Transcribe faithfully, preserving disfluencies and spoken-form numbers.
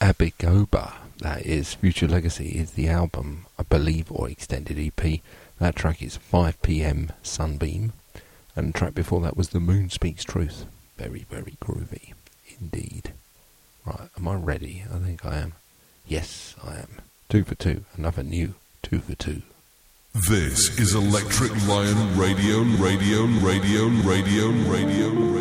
Abigoba, that is. Future Legacy is the album, I believe, or extended E P. That track is five p m Sunbeam, and the track before that was The Moon Speaks Truth. Very, very groovy indeed. Right, am I ready? I think I am. Yes, I am. Two for two, another new two for two. This is Electric Lion Radio, Radio, Radio, Radio, Radio, Radio.